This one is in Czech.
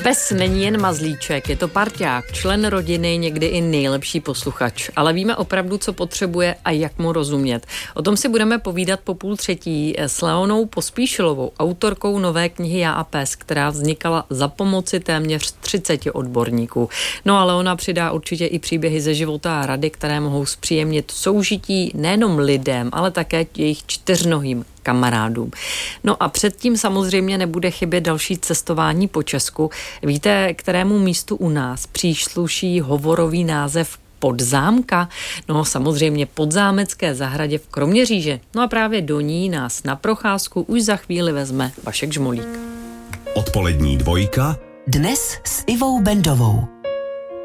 Pes není jen mazlíček, je to parťák, člen rodiny, někdy i nejlepší posluchač. Ale víme opravdu, co potřebuje a jak mu rozumět. O tom si budeme povídat po 2:30 s Leonou Pospíšilovou, autorkou nové knihy Já a pes, která vznikala za pomoci téměř 30 odborníků. No a Leona přidá určitě i příběhy ze života a rady, které mohou zpříjemnit soužití nejenom lidem, ale také jejich čtyřnohým kamarádům. No a předtím samozřejmě nebude chybět další cestování po Česku. Víte, kterému místu u nás přísluší hovorový název Podzámka? No samozřejmě Podzámecké zahradě v Kroměříži. No a právě do ní nás na procházku už za chvíli vezme Vašek Žmolík. Odpolední dvojka. Dnes s Ivou Bendovou.